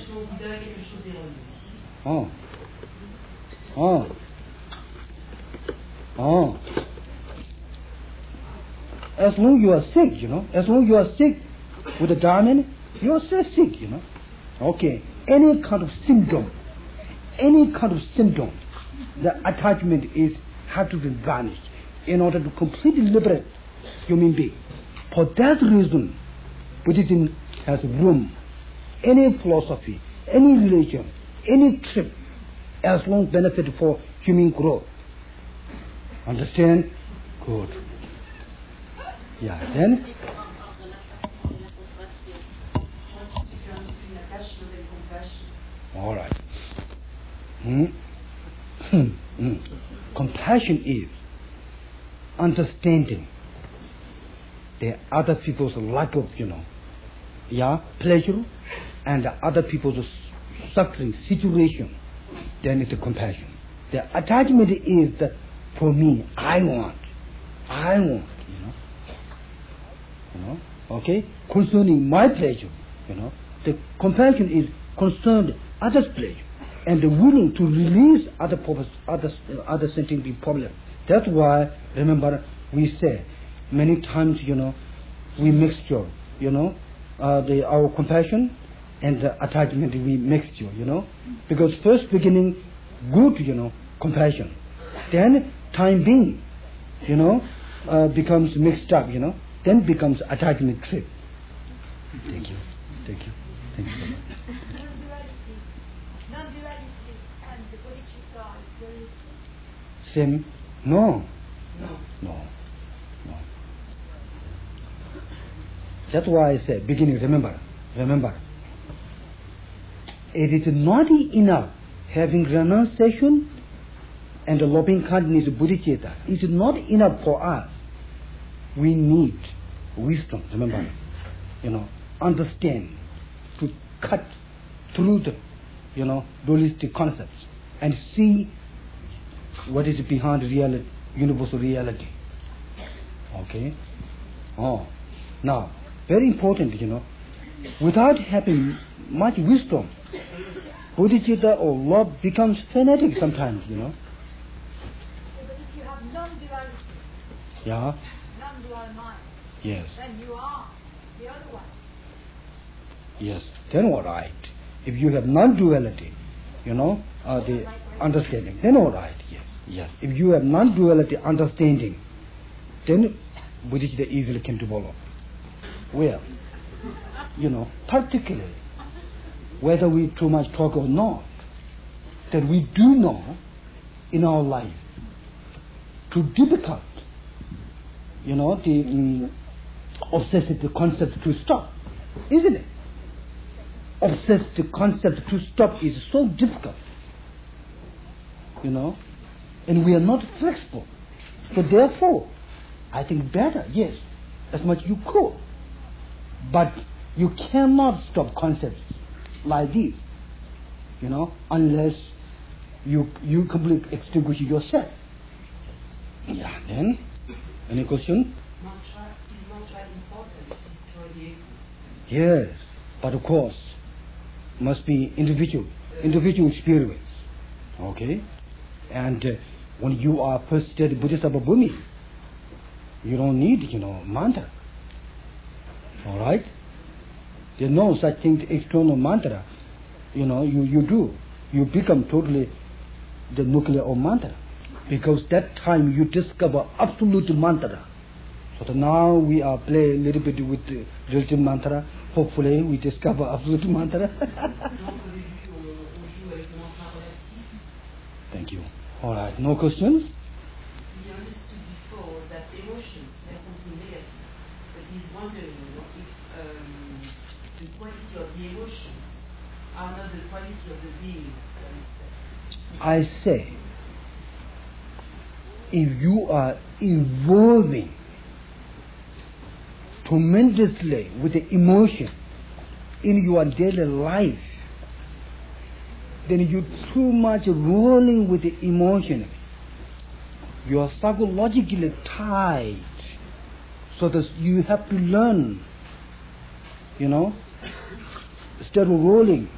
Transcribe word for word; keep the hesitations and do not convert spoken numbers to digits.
Oh. Oh. Oh. As long as you are sick, you know, as long as you are sick with a diamond, you are still sick, you know. Okay. Any kind of symptom, any kind of symptom, the attachment is have to be vanished in order to completely liberate human being. For that reason, Buddhism has room. Any philosophy, any religion, any trip, as long benefit for human growth. Understand? Good. Yeah, then? All right. Hmm? Hmm. Compassion is understanding the other people's lack of, you know, yeah, pleasure and the other people's suffering situation. Then it's a compassion. The attachment is that for me, I want, I want, you know, you know, okay, concerning my pleasure, you know. The compassion is concerned others' pleasure and the willing to release other purpose, other other sentient problem. That's why, remember, we say many times, you know, we mixture, you know, uh, the our compassion and the attachment we mixture, you know, because first beginning good, you know, compassion, then time being, you know, uh, becomes mixed up, you know, then becomes attachment trip. Thank you, thank you, thank you so much. Non-duality and the bodhicitta is very Same? No. No. No. No. That's why I say, beginning, remember, remember, it is not enough having renunciation and the loving kindness of bodhicitta. It is not enough for us. We need wisdom, remember, you know, understand, to cut through the, you know, dualistic concepts and see what is behind reality, universal reality. Okay? Oh. Now, very important, you know, without having much wisdom, bodhicitta or love becomes fanatic sometimes, you know. But if you have non-duality, Yeah. non-dual mind, Yes. then you are the other one. Yes. Then all right. If you have non-duality, you know, uh, the understanding, then all right. Yes. Yes. If you have non-duality understanding, then bodhicitta easily can develop. Well, you know, particularly, whether we too much talk or not, that we do know in our life too difficult, you know, the um, obsessive concept to stop, isn't it? Obsessive concept to stop is so difficult, you know, and we are not flexible. So therefore, I think better, yes, as much you could, but you cannot stop concepts like this, you know, unless you you completely extinguish yourself. Yeah, then, any question? Mantra is not that important to destroy the ego. Yes, but of course, must be individual, individual experience. Okay? And uh, when you are first study Bodhisattva Bhumi, you don't need, you know, mantra. All right? There's no such thing, external mantra. You know, you, you do. You become totally the nuclear of mantra. Because that time you discover absolute mantra. So now we are play a little bit with the relative mantra. Hopefully we discover absolute mantra. Thank you. All right, no questions? We understood before that emotions are something negative, but he's wondering, you know, if um, the quality of the emotions are not the quality of the being. I say, if you are evolving tremendously with the emotion in your daily life, then you too much rolling with the emotion. You are psychologically tied, so that you have to learn, you know, instead of rolling,